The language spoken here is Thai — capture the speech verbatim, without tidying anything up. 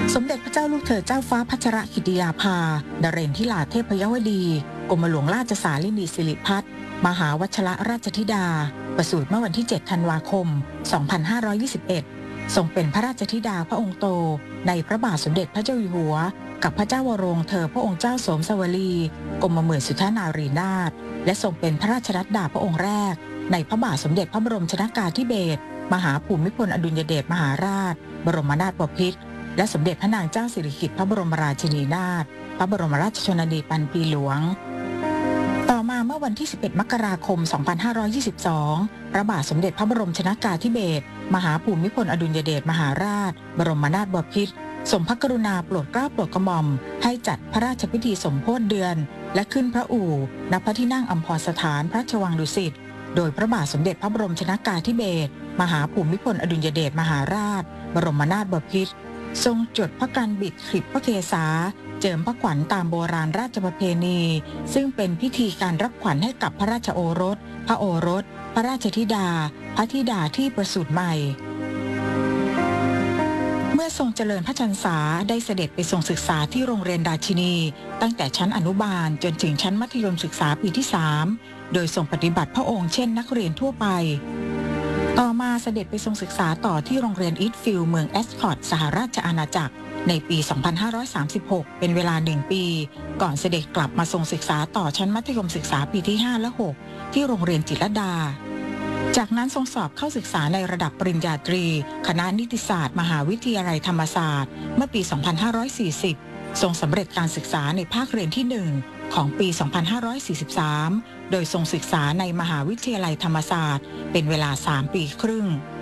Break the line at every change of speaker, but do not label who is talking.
สมเด็จพระเจ้าลูกเธอเจ้าฟ้าพัชรกิติยาภานเรนทิลาเทพยวดีกรมหลวงราชสาลินีสิริพัฒน์มหาวัชรราชธิดาประสูติเมื่อวันที่เจ็ดธันวาคมสองพันห้าร้อยยี่สิบเอ็ดทรงเป็นพระราชธิดาพระองค์โตในพระบาทสมเด็จพระเจ้าอยู่หัวกับพระเจ้าวโรงเธอพระองค์เจ้าโสมสวลีกรมหมื่นสุทธานารีนาถและทรงเป็นพระราชรัตดาพระองค์แรกในพระบาทสมเด็จพระบรมชนกาธิเบศรมหาภูมิพลอดุลยเดชมหาราชบรมนาถบพิตรและสมเด็จพระนางเจ้าสิริกิติ์พระบรมราชินีนาถพระบรมราชชนนีพันปีหลวงต่อมาเมื่อวันที่สิบเอ็ดมกราคมสองพันห้าร้อยยี่สิบสองพระบาทสมเด็จพระบรมชนกาธิเบศรมหาภูมิพลอดุลยเดชมหาราชบรมนาถบพิตรทรงพระกรุณาโปรดเกล้าโปรดกระหม่อมให้จัดพระราชพิธีสมโภชเดือนและขึ้นพระอู่ณพระที่นั่งอัมพรสถานพระราชวังดุสิตโดยพระบาทสมเด็จพระบรมชนกาธิเบศรมหาภูมิพลอดุลยเดชมหาราชบรมนาถบพิตรทรงจดพระกันบิดขลิบพระเกศาเจิมพระขวัญตามโบราณราชประเพณีซึ่งเป็นพิธีการรับขวัญให้กับพระราชโอรสพระโอรสพระราชธิดาพระธิดาที่ประสูติใหม่เมื่อทรงเจริญพระชรรษาได้เสด็จไปทรงศึกษาที่โรงเรียนราชินีตั้งแต่ชั้นอนุบาลจนถึงชั้นมัธยมศึกษาปีที่สามโดยทรงปฏิบัติพระองค์เช่นนักเรียนทั่วไปต่อมาเสด็จไปทรงศึกษาต่อที่โรงเรียนอีทฟิลด์เมืองแอสคอตสหราชอาณาจักรในปี สองพันห้าร้อยสามสิบหก เป็นเวลาหนึ่งปี ก่อนเสด็จกลับมาทรงศึกษาต่อชั้นมัธยมศึกษาปีที่ ห้า และ หก ที่โรงเรียนจิตรลดาจากนั้นทรงสอบเข้าศึกษาในระดับปริญญาตรีคณะนิติศาสตร์มหาวิทยาลัยธรรมศาสตร์เมื่อปี สองพันห้าร้อยสี่สิบ ทรงสำเร็จการศึกษาในภาคเรียนที่ หนึ่ง ของปี สองพันห้าร้อยสี่สิบสาม โดยทรงศึกษาในมหาวิทยาลัยธรรมศาสตร์เป็นเวลา สาม ปีครึ่ง